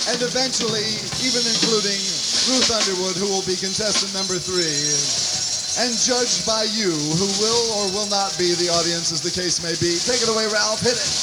and eventually even including Ruth Underwood, who will be contestant number 3. And judged by you, who will or will not be the audience as the case may be. Take it away, Ralph. Hit it.